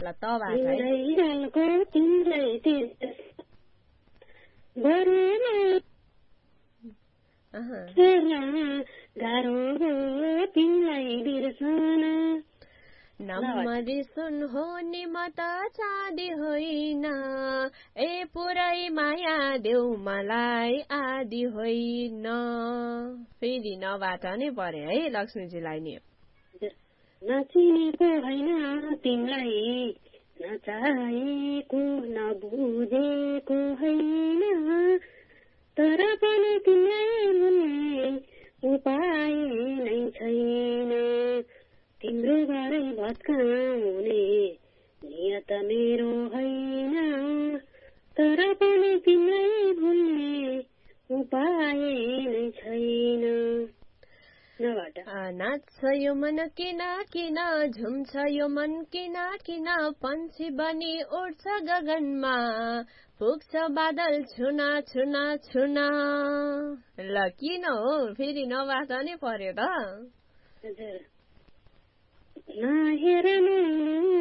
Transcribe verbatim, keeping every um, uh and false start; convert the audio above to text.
ल तबाट है नम्मरी सुन हो नि म त चाँदी होइन ए पुरै माया देऊ मलाई आदि होइन फेरि नबाट नै पर्यो है लक्ष्मीजीलाई नि नचिनेको होइन तिमीलाई नचाहेको नबुझेको होइन तर पनि तिमीलाई भुल्ने उपाय नै छैन तिम्रो घरै भत्काउने नियत मेरो होइन तर पनि तिमीलाई भुल्ने उपाय नै छैन नाच्छ यो मन किन किन झुम्छ यो मन किन किन पन्छी बनी उड्छ गगनमा पुग्छ बादल छुना छुना छुना ल किन हो फेरि नबाट नै पर्यो त नहेर्नु